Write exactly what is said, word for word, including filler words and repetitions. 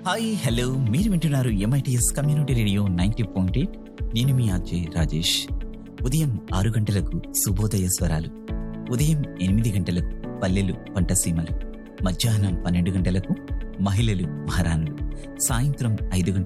Hi hello మీరు వింటున్నారు MITS community radio ninety point eight. నేను మీ అజయ్ రాజేష్. ఉదయం ఆరు గంటలకు శుభోదయ స్వరాలు, ఉదయం ఎనిమిది గంటలకు పల్లెలు పంటసీమలు, మధ్యాహ్నం పన్నెండు గంటలకు మహిళలు మహారాణులు, సాయంత్రం ఐదు గంటలకు